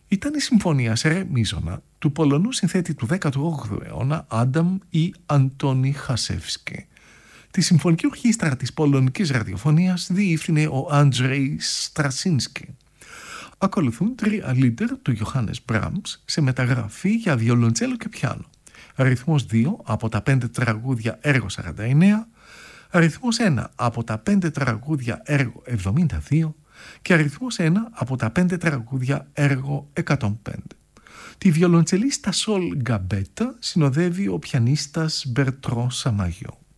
Ήταν η συμφωνία σε ρε μείζωνα του Πολωνού συνθέτη του 18ου αιώνα Άνταμ ή Αντώνη Χασεύσκι. Τη συμφωνική ορχήστρα της πολωνικής ραδιοφωνίας διεύθυνε ο Άντζρεϊ Στρασίνσκι. Ακολουθούν 3 λίτερ του Ιωάννης Μπράμς σε μεταγραφή για βιολοντσέλο και πιάνο. Αριθμός 2 από τα 5 τραγούδια έργο 49, αριθμός 1 από τα 5 τραγούδια έργο 72 και αριθμός 1 από τα 5 τραγούδια έργο 105. Τη βιολοντσελίστα Σολ Γκαμπέτα συνοδεύει ο πιανίστας Μπερτρό Σαμαγιό.